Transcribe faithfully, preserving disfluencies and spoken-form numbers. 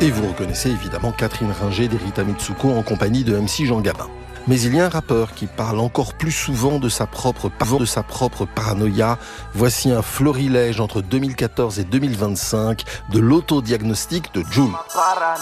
Et vous reconnaissez évidemment Catherine Ringer d'Erita Mitsuko en compagnie de M C Jean Gabin. Mais il y a un rappeur qui parle encore plus souvent de sa propre, de sa propre paranoïa. Voici un florilège entre deux mille quatorze et deux mille vingt-cinq de l'autodiagnostic de Jul.